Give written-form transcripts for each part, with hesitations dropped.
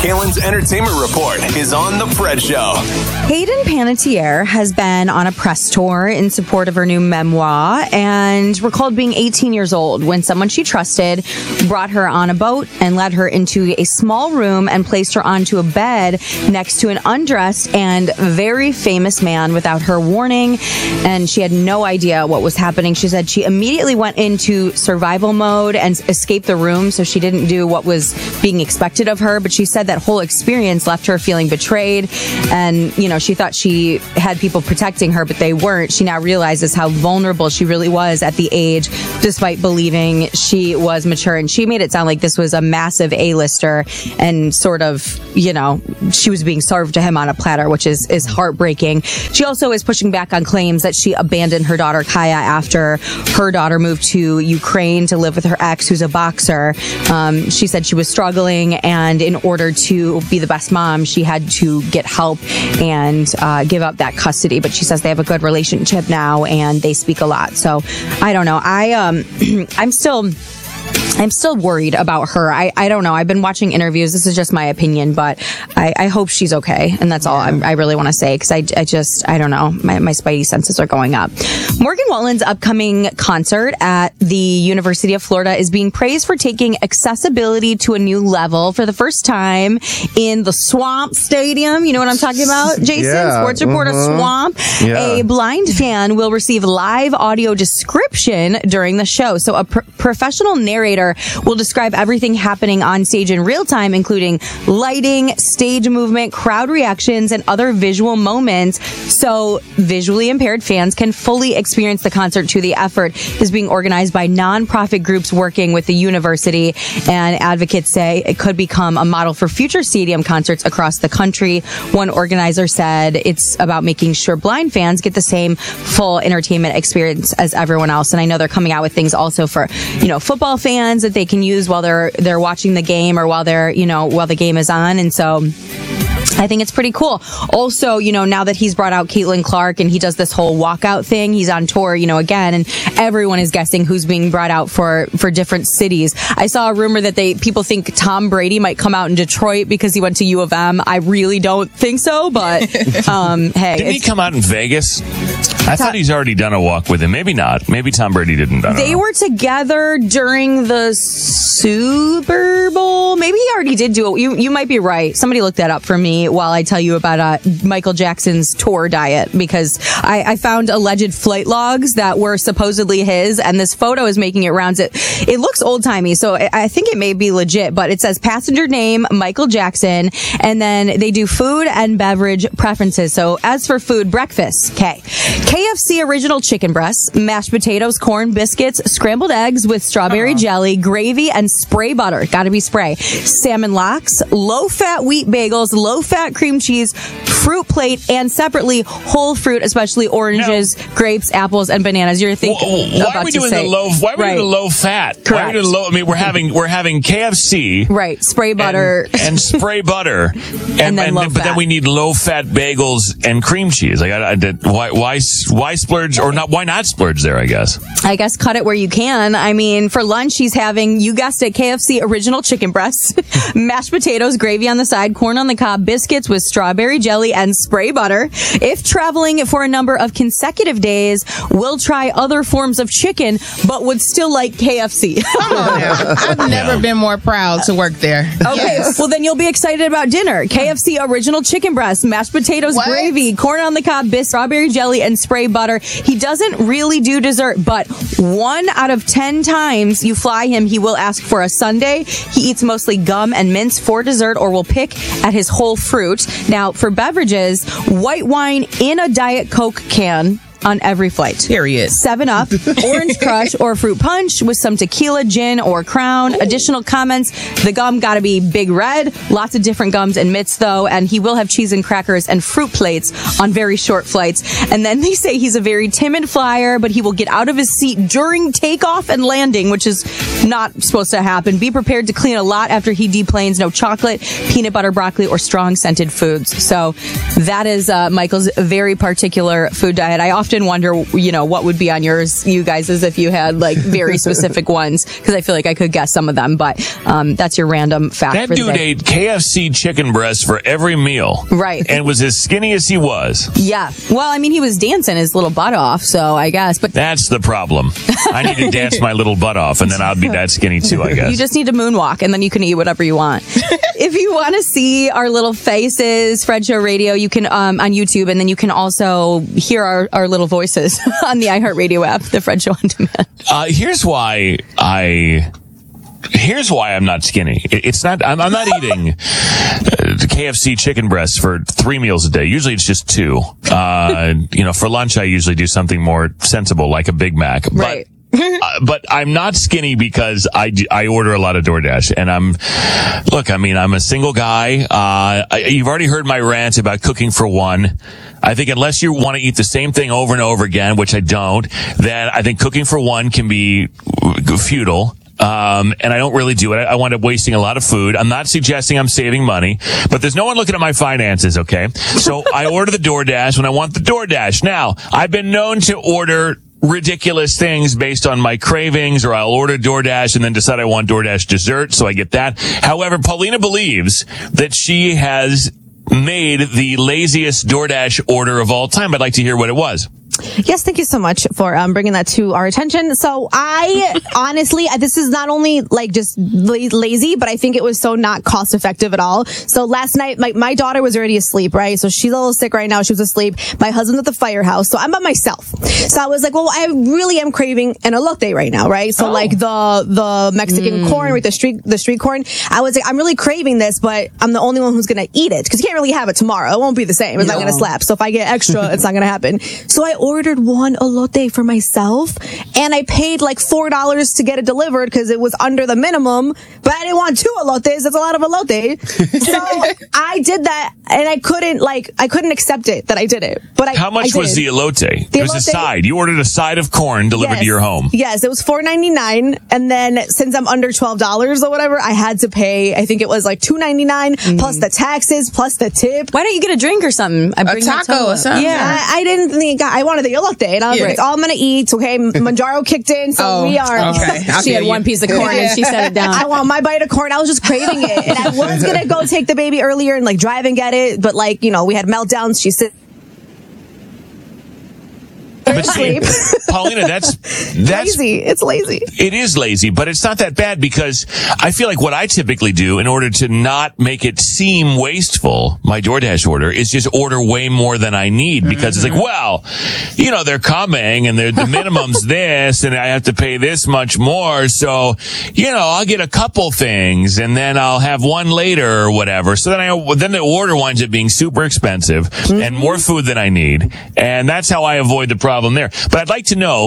Kalen's Entertainment Report is on The Fred Show. Hayden Panettiere has been on a press tour in support of her new memoir and recalled being 18 years old when someone she trusted brought her on a boat and led her into a small room and placed her onto a bed next to an undressed and very famous man without her warning, and she had no idea what was happening. She said she immediately went into survival mode and escaped the room, so she didn't do what was being expected of her, but she said that whole experience left her feeling betrayed, and she thought she had people protecting her, but they weren't. She now realizes how vulnerable she really was at the age, despite believing she was mature. And she made it sound like this was a massive A-lister and sort of, she was being served to him on a platter, which is heartbreaking. She also is pushing back on claims that she abandoned her daughter Kaya after her daughter moved to Ukraine to live with her ex, who's a boxer. She said she was struggling, and in order to be the best mom, she had to get help and give up that custody. But she says they have a good relationship now and they speak a lot. So I don't know. I'm still worried about her. I don't know. I've been watching interviews. This is just my opinion, but I hope she's okay. And that's all I really want to say, because I don't know. My spidey senses are going up. Morgan Wallen's upcoming concert at the University of Florida is being praised for taking accessibility to a new level for the first time in the Swamp Stadium. You know what I'm talking about, Jason? Yeah, Sports reporter Swamp. Yeah. A blind fan will receive live audio description during the show. So a professional narrator will describe everything happening on stage in real time, including lighting, stage movement, crowd reactions, and other visual moments, so visually impaired fans can fully experience the concert too. The effort is being organized by nonprofit groups working with the university, and advocates say it could become a model for future stadium concerts across the country. One organizer said it's about making sure blind fans get the same full entertainment experience as everyone else. And I know they're coming out with things also for, football fans that they can use while they're watching the game, or while while the game is on. And so I think it's pretty cool. Also, now that he's brought out Caitlin Clark and he does this whole walkout thing, he's on tour, again, and everyone is guessing who's being brought out for different cities. I saw a rumor that people think Tom Brady might come out in Detroit because he went to U of M. I really don't think so, but hey. Didn't he come out in Vegas? I thought he's already done a walk with him. Maybe not. Maybe Tom Brady didn't. They were together during the Super Bowl. Maybe he already did do it. You might be right. Somebody look that up for me while I tell you about Michael Jackson's tour diet, because I found alleged flight logs that were supposedly his, and this photo is making it rounds. It looks old-timey, so I think it may be legit, but it says passenger name, Michael Jackson, and then they do food and beverage preferences. So as for food, breakfast, KFC original chicken breasts, mashed potatoes, corn, biscuits, scrambled eggs with strawberry jelly, gravy, and spray butter. Gotta be spray. Salmon lox, low-fat wheat bagels, low-fat cream cheese, fruit plate, and separately whole fruit, especially oranges, grapes, apples, and bananas. You're thinking why are we doing the low? Why are we doing the low fat? Correct. Why are we doing low? I mean, we're having KFC, right? Spray butter and spray butter, and then but then we need low-fat bagels and cream cheese. Why splurge, or not? Why not splurge there? I guess cut it where you can. I mean, for lunch, he's having, you guessed it, KFC original chicken breasts, mashed potatoes, gravy on the side, corn on the cob, biscuits with strawberry jelly and spray butter. If traveling for a number of consecutive days, we'll try other forms of chicken, but would still like KFC. Come on now. I've never been more proud to work there. Okay, well then you'll be excited about dinner. KFC original chicken breast, mashed potatoes, gravy, corn on the cob, strawberry jelly, and spray butter. He doesn't really do dessert, but 1 out of 10 times you fly him, he will ask for a sundae. He eats mostly gum and mints for dessert, or will pick at his whole fruit. Now, for beverages, white wine in a Diet Coke can on every flight. Period. 7-Up, Orange Crush, or Fruit Punch with some tequila, gin, or Crown. Ooh. Additional comments, the gum gotta be Big Red. Lots of different gums and mitts, though, and he will have cheese and crackers and fruit plates on very short flights. And then they say he's a very timid flyer, but he will get out of his seat during takeoff and landing, which is not supposed to happen. Be prepared to clean a lot after he deplanes. No chocolate, peanut butter, broccoli, or strong scented foods. So that is Michael's very particular food diet. I often often wonder, what would be on yours, you guys, as if you had like very specific ones, because I feel like I could guess some of them, but that's your random fact. That dude ate KFC chicken breast for every meal. Right. And was as skinny as he was. Yeah. Well, I mean, he was dancing his little butt off, so I guess. But that's the problem. I need to dance my little butt off, and then I'll be that skinny too, I guess. You just need to moonwalk, and then you can eat whatever you want. If you want to see our little faces, Fred Show Radio, you can on YouTube, and then you can also hear our little voices on the iHeartRadio app, the Fred Show on Demand. Here's why I'm not skinny. It's not. I'm not eating KFC chicken breasts for 3 meals a day. Usually it's just 2. For lunch I usually do something more sensible, like a Big Mac. Right. But I'm not skinny because I order a lot of DoorDash, and I'm a single guy. You've already heard my rant about cooking for one. I think unless you want to eat the same thing over and over again, which I don't, then I think cooking for one can be futile. And I don't really do it. I wind up wasting a lot of food. I'm not suggesting I'm saving money, but there's no one looking at my finances, okay? So I order the DoorDash when I want the DoorDash. Now, I've been known to order ridiculous things based on my cravings, or I'll order DoorDash and then decide I want DoorDash dessert, so I get that. However, Paulina believes that she has made the laziest DoorDash order of all time. I'd like to hear what it was. Yes, thank you so much for bringing that to our attention. So I honestly, this is not only like just lazy, but I think it was so not cost effective at all. So last night, my daughter was already asleep, right? So she's a little sick right now. She was asleep. My husband's at the firehouse. So I'm by myself. So I was like, well, I really am craving an elote right now, right? So like the Mexican corn, right? The street corn. I was like, I'm really craving this, but I'm the only one who's going to eat it, because you can't really have it tomorrow. It won't be the same. It's not going to slap. So if I get extra, it's not going to happen. So I ordered one elote for myself, and I paid like $4 to get it delivered because it was under the minimum, but I didn't want 2 elotes. That's a lot of elote. So I did that, and I couldn't accept it that I did it. But how much was the elote? It was a side. You ordered a side of corn delivered to your home. Yes, it was $4.99, and then since I'm under $12 or whatever, I had to pay, I think it was like $2.99 plus the taxes plus the tip. Why don't you get a drink or something? A taco or something. Yeah, I didn't think I wanted the elote, and I was like, it's all I'm gonna eat. Okay, Manjaro kicked in, so we are. Okay. She had one piece of corn and she set it down. I want my bite of corn. I was just craving it, and I was gonna go take the baby earlier and like drive and get it, but like, we had meltdowns. She said. But see, Paulina, that's lazy. It's lazy. It is lazy, but it's not that bad, because I feel like what I typically do in order to not make it seem wasteful, my DoorDash order, is just order way more than I need, because it's like, well, they're coming and the minimum's this, and I have to pay this much more. So, I'll get a couple things and then I'll have one later or whatever. So then the order winds up being super expensive and more food than I need. And that's how I avoid the problem there. But I'd like to know,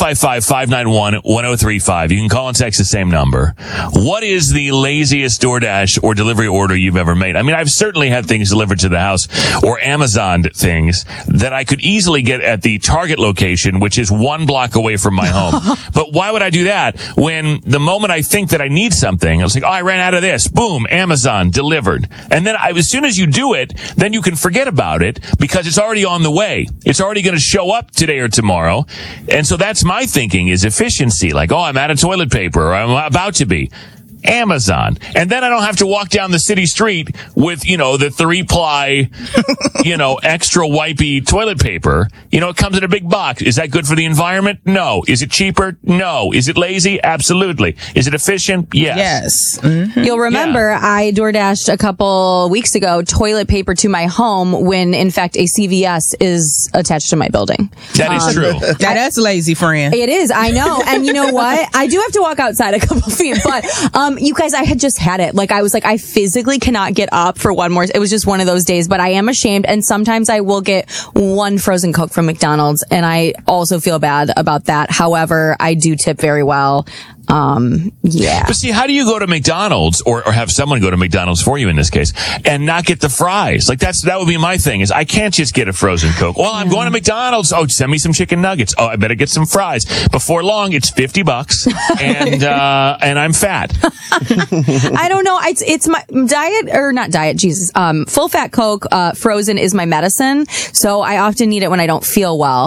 855-591-1035. You can call and text the same number. What is the laziest DoorDash or delivery order you've ever made? I mean, I've certainly had things delivered to the house or Amazoned things that I could easily get at the Target location, which is 1 block away from my home. But why would I do that when the moment I think that I need something, I was like, I ran out of this. Boom, Amazon delivered. And then as soon as you do it, then you can forget about it because it's already on the way. It's already going to show up today or tomorrow. And so that's my thinking, is efficiency. Like, I'm out of toilet paper, or I'm about to be. Amazon. And then I don't have to walk down the city street with, the 3-ply, extra wipey toilet paper. It comes in a big box. Is that good for the environment? No. Is it cheaper? No. Is it lazy? Absolutely. Is it efficient? Yes. Yes. Mm-hmm. You'll remember I DoorDashed a couple weeks ago toilet paper to my home when, in fact, a CVS is attached to my building. That is true. That's lazy, friend. It is. I know. And you know what? I do have to walk outside a couple feet, but, you guys, I had just had it. Like, I was like, I physically cannot get up for one more. It was just one of those days, but I am ashamed. And sometimes I will get one frozen Coke from McDonald's, and I also feel bad about that. However, I do tip very well. Yeah. But see, how do you go to McDonald's or have someone go to McDonald's for you in this case and not get the fries? Like that would be my thing, is I can't just get a frozen Coke. Well, I'm going to McDonald's. Oh, send me some chicken nuggets. Oh, I better get some fries. Before long, it's $50 and I'm fat. I don't know. It's my diet, or not diet, Jesus. Full fat Coke, frozen is my medicine. So I often need it when I don't feel well.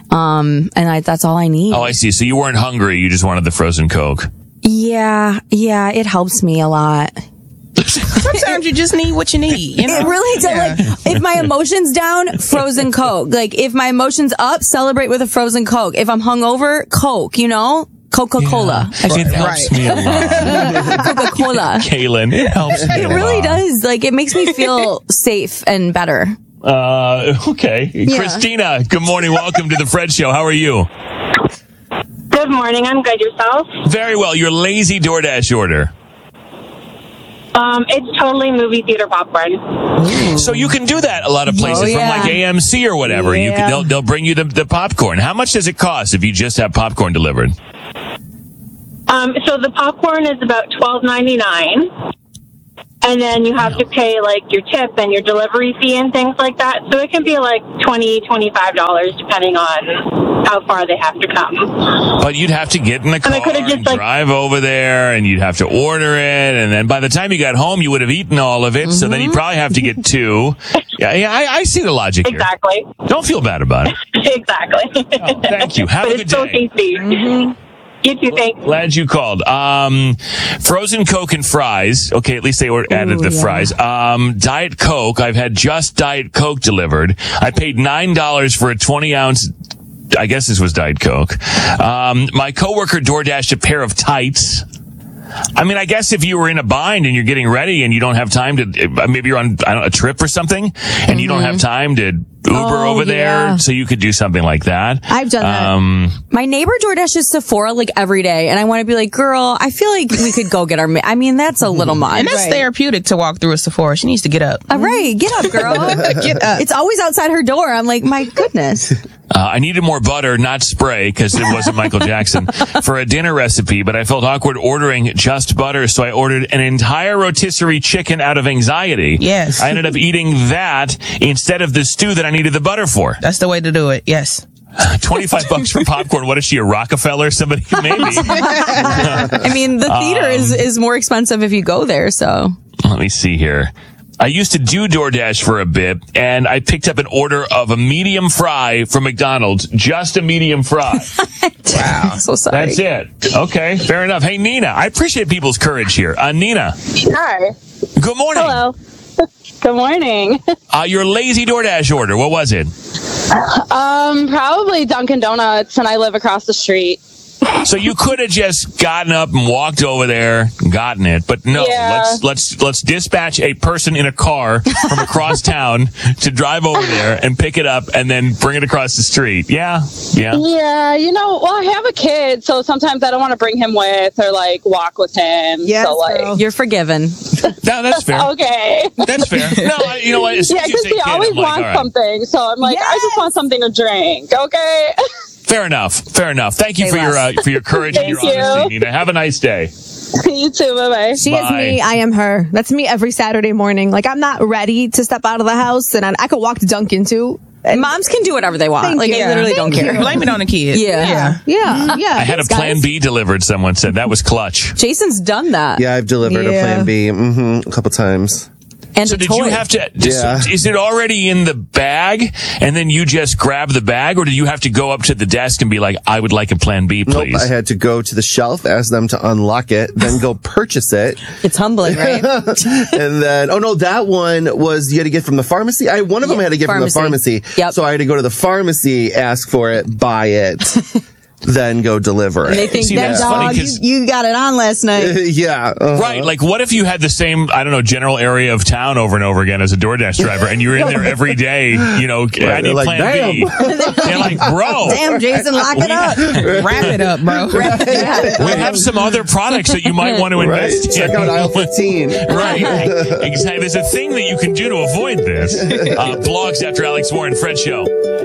And that's all I need. Oh, I see. So you weren't hungry. You just wanted the frozen Coke. Yeah, it helps me a lot. Sometimes you just need what you need. You know? It really does. Yeah. Like, if my emotions down, frozen Coke. Like, if my emotions up, celebrate with a frozen Coke. If I'm hungover, Coke, Coca-Cola. It helps me a lot. Coca-Cola. Kaylin, it helps me It a really lot. does. Like, it makes me feel safe and better. Okay. Yeah. Christina, good morning. Welcome to the Fred Show. How are you? Good morning. I'm good. Yourself? Very well. Your lazy DoorDash order. It's totally movie theater popcorn. So you can do that a lot of places from like AMC or whatever. You can, they'll bring you the popcorn. How much does it cost if you just have popcorn delivered? So the popcorn is about $12.99, and then you have to pay like your tip and your delivery fee and things like that. So it can be like $20, $25 depending on how far they have to come. But you'd have to get in the car and drive over there, and you'd have to order it, and then by the time you got home, you would have eaten all of it. So then you probably have to get two. Yeah, I see the logic here. Exactly. Don't feel bad about it. Exactly. Oh, thank you. Have a good it's so day. tasty. You too, thanks. Glad you called. Frozen Coke and fries. Okay, at least they added the fries. Diet Coke. I've had just Diet Coke delivered. I paid $9 for a 20-ounce. I guess this was Diet Coke. My coworker DoorDashed a pair of tights. I mean, I guess if you were in a bind and you're getting ready and you don't have time to, maybe you're on a trip or something, and you don't have time to Uber over there, so you could do something like that. I've done that. My neighbor DoorDashes Sephora like every day, and I want to be like, girl, I feel like we could go get our. I mean, that's a little much. And that's therapeutic to walk through a Sephora. She needs to get up. Right, get up, girl. Get up. It's always outside her door. I'm like, my goodness. I needed more butter, not spray, because it wasn't Michael Jackson, for a dinner recipe, but I felt awkward ordering just butter, so I ordered an entire rotisserie chicken out of anxiety. Yes. I ended up eating that instead of the stew that I needed the butter for. That's the way to do it. Yes. $25 for popcorn. What is she, a Rockefeller? Somebody? Maybe. I mean, the theater is more expensive if you go there, so. Let me see here. I used to do DoorDash for a bit, and I picked up an order of a medium fry from McDonald's. Just a medium fry. Wow. So sorry. That's it. Okay, fair enough. Hey, Nina, I appreciate people's courage here. Nina. Hi. Good morning. Hello. Good morning. Your lazy DoorDash order, what was it? Probably Dunkin' Donuts, and I live across the street. So you could have just gotten up and walked over there, gotten it, but no. Yeah. Let's dispatch a person in a car from across town to drive over there and pick it up and then bring it across the street. Yeah. Yeah, I have a kid, so sometimes I don't want to bring him with or like walk with him. Yes, so like, You're forgiven. No, that's fair. okay. That's fair. No, you know what? As soon Yeah, as you because say he kid, always I'm like, wants all right. something, so I'm like, I just want something to drink. Okay. Fair enough. Thank you for your courage and your Thank you. honesty, Nina. Have a nice day. You too. Bye bye. She is Bye. me. I am her. That's me every Saturday morning. Like, I'm not ready to step out of the house, and I could walk to Dunkin' too. And Moms can do whatever they want. Thank Like, you. I literally don't care. Blame it on the kids. Yeah. yeah. I had a Thanks, Plan guys. B delivered, someone said. That was clutch. Jason's done that. Yeah, I've delivered a Plan B a couple times. And So a did toy. you have to, Yeah. is it already in the bag and then you just grab the bag, or do you have to go up to the desk and be like, I would like a Plan B, please? Nope, I had to go to the shelf, ask them to unlock it, then go purchase it. It's humbling, right? And then, that one was you had to get from the pharmacy. One of them I had to get from the pharmacy. pharmacy. Yep. So I had to go to the pharmacy, ask for it, buy it, then go deliver They it. think See, that that's funny dog, 'cause- you got it on last night. Yeah. Right. Like, what if you had the same, general area of town over and over again as a DoorDash driver, and you were in there every day, I need like, Plan B. They're like, bro. Damn, Jason, lock it up. Wrap it up, bro. We have some other products that you might want to Right. invest in. Check out aisle 15. Right. Exactly. There's a thing that you can do to avoid this. Blogs after Alex Warren, Fred Show.